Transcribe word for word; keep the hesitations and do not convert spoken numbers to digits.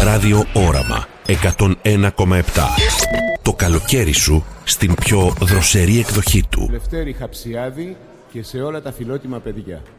Ράδιο Όραμα εκατόν ένα κόμμα επτά. Το καλοκαίρι σου στην πιο δροσερή εκδοχή του. Λευτέρη Χαψιάδη και σε όλα τα φιλότιμα παιδιά.